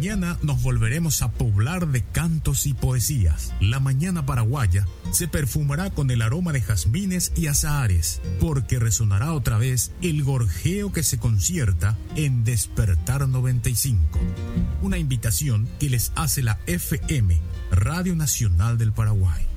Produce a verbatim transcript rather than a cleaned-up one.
mañana nos volveremos a poblar de cantos y poesías. La mañana paraguaya se perfumará con el aroma de jazmines y azahares, porque resonará otra vez el gorjeo que se concierta en Despertar noventa y cinco. Una invitación que les hace la F M, Radio Nacional del Paraguay.